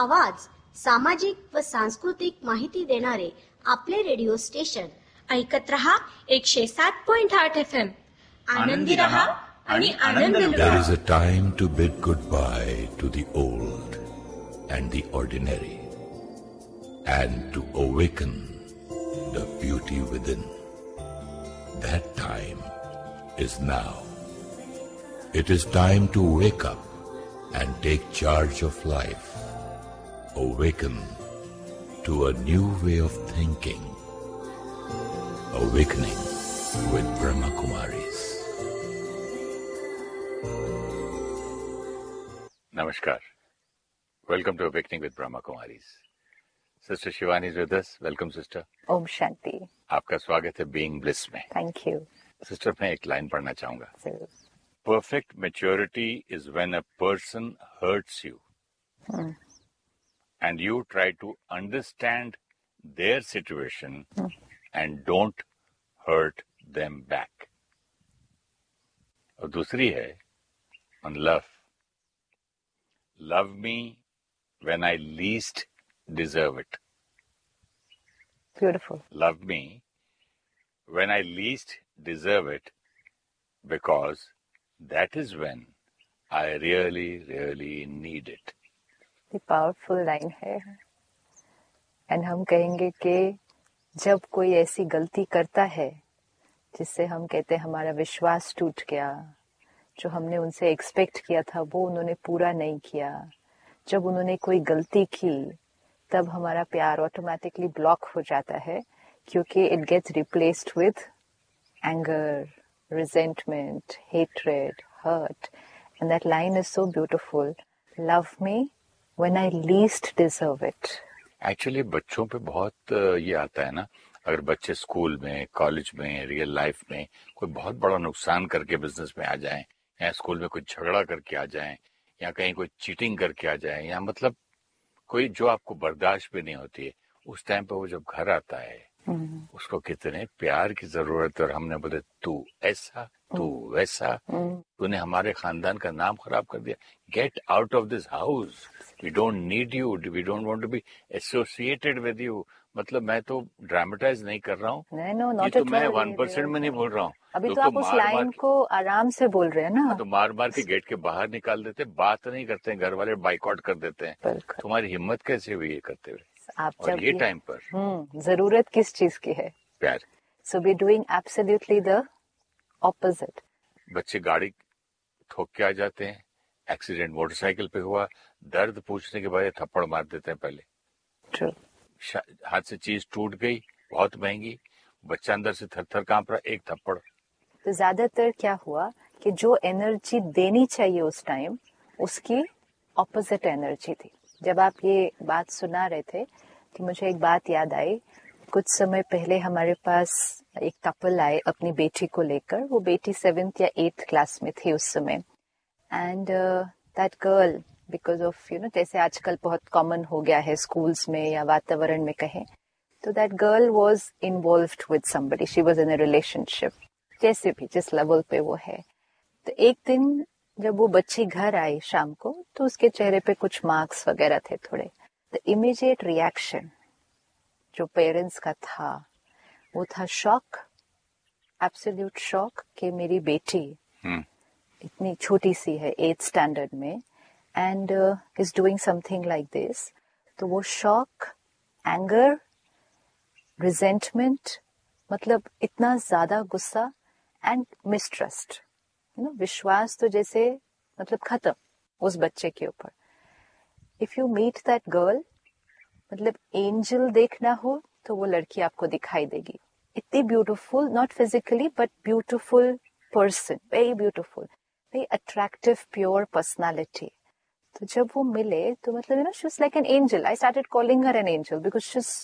आवाज, सामाजिक व सांस्कृतिक माहिती देणारे आपले रेडिओ स्टेशन. ऐकत रहा 107.8 FM. आनंदी रहा आणि आनंद लुटा. There is a time to bid goodbye to the old and the ordinary, and to awaken the beauty within. That time is now. It is time to wake up and take charge of life. Awaken to a new way of thinking. Awakening with Brahma Kumaris. Namaskar. Welcome to Awakening with Brahma Kumaris. Sister Shivani is with us. Welcome, sister. Om Shanti. आपका स्वागत है Being Bliss में. Thank you. Sister, मैं एक line पढ़ना चाहूंगा. जरूर. Perfect maturity is when a person hurts you, and you try to understand their situation and don't hurt them back. और दूसरी है on love. Love me when I least deserve it. Beautiful. Love me when I least deserve it, because that is when I really, really need it. ये powerful line है. And हम कहेंगे कि जब कोई ऐसी गलती करता है जिससे हम कहते हैं हमारा विश्वास टूट गया, जो हमने उनसे एक्सपेक्ट किया था वो उन्होंने पूरा नहीं किया, जब उन्होंने कोई गलती की, तब हमारा प्यार ऑटोमेटिकली ब्लॉक हो जाता है, क्योंकि it gets replaced with anger, resentment, hatred, hurt. And that line is so beautiful. Love me when I least deserve it. Actually, बच्चों पे बहुत ये आता है ना, अगर बच्चे स्कूल में, कॉलेज में, रियल लाइफ में कोई बहुत बड़ा नुकसान करके बिजनेस में आ जाएं, या स्कूल में कोई झगड़ा करके आ जाएं, या कहीं कोई चीटिंग करके आ जाएं, या मतलब कोई जो आपको बर्दाश्त भी नहीं होती है, उस टाइम पे वो जब घर आता है, उसको कितने प्यार की जरूरत है. और हमने बोले तू ऐसा, तू वैसा, तूने हमारे खानदान का नाम खराब कर दिया, get out of this house, we don't need you, we don't want to be associated with you. मतलब मैं तो ड्रामेटाइज नहीं कर रहा हूँ, ये तो मैं 1% में नहीं बोल रहा हूँ. अभी तो आप उस लाइन को आराम से बोल रहे हैं ना. तो मार मार के गेट के बाहर निकाल देते, बात नहीं करते हैं, घर वाले बाइकआउट कर देते हैं. तुम्हारी हिम्मत कैसे हुई ये करते हुए? आप और ये टाइम पर जरूरत किस चीज की है? प्यार. So we doing absolutely the opposite. बच्चे गाड़ी ठोक के आ जाते हैं, एक्सीडेंट मोटरसाइकिल पे हुआ, दर्द पूछने के बाद थप्पड़ मार देते हैं पहले. ट्रू. हाथ से चीज टूट गई, बहुत महंगी, बच्चा अंदर से थर थर कांप रहा, एक थप्पड़. तो ज्यादातर क्या हुआ कि जो एनर्जी देनी चाहिए उस टाइम, उसकी ऑपोजिट एनर्जी थी. जब आप ये बात सुना रहे थे तो मुझे एक बात याद आई. कुछ समय पहले हमारे पास एक कपल आए अपनी बेटी को लेकर. वो बेटी 7th या 8th क्लास में थी उस समय. And that girl, because of जैसे आजकल बहुत कॉमन हो गया है स्कूल्स में या वातावरण में कहें, तो that girl was involved with somebody, she was in a relationship, जैसे भी जिस लेवल पे वो है. तो एक दिन जब वो बच्ची घर आई शाम को, तो उसके चेहरे पे कुछ मार्क्स वगैरह थे थोड़े. द इमीडिएट रिएक्शन जो पेरेंट्स का था वो था शॉक, एब्सोल्यूट शॉक कि मेरी बेटी इतनी छोटी सी है 8th स्टैंडर्ड में and is doing something like this. तो वो शॉक, एंगर, रिजेंटमेंट, मतलब इतना ज्यादा गुस्सा एंड मिसट्रस्ट, विश्वास तो जैसे मतलब खत्म उस बच्चे के ऊपर. If you meet that girl, मतलब एंजल देखना हो तो वो लड़की आपको दिखाई देगी. इतनी beautiful, not physically but beautiful person, very beautiful, very attractive, pure personality. तो जब वो मिले तो मतलब she was like an angel. I started calling her an angel because she is